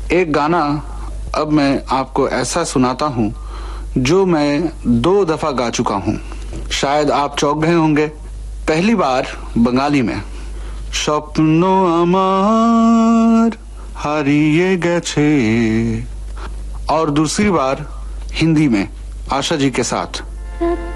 एक गाना अब मैं आपको ऐसा सुनाता हूँ जो मैं 2 दफा गा चुका हूँ। शायद आप चौंक गए होंगे। पहली बार बंगाली में, स्वप्न अमार हारिए गेछे, और दूसरी बार हिंदी में आशा जी के साथ।